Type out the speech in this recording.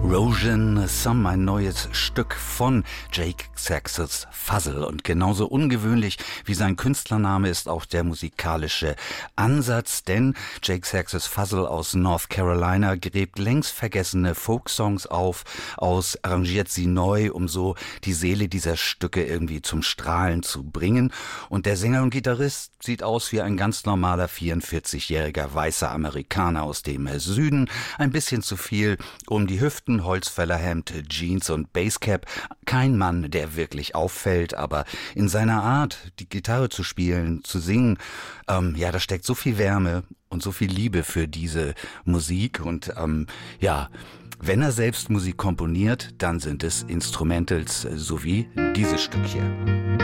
Erosion Some, ein neues Stück von Jake Saxes Fuzzle. Und genauso ungewöhnlich wie sein Künstlername ist auch der musikalische Ansatz, denn Jake Saxes Fuzzle aus North Carolina gräbt längst vergessene Folksongs auf, arrangiert sie neu, um so die Seele dieser Stücke irgendwie zum Strahlen zu bringen. Und der Sänger und Gitarrist sieht aus wie ein ganz normaler 44-jähriger weißer Amerikaner aus dem Süden. Ein bisschen zu viel um die Hüften, Holzfällerhemd, Jeans und Basscap. Kein Mann, der wirklich auffällt, aber in seiner Art, die Gitarre zu spielen, zu singen, da steckt so viel Wärme und so viel Liebe für diese Musik. Und wenn er selbst Musik komponiert, dann sind es Instrumentals, so wie dieses Stück hier.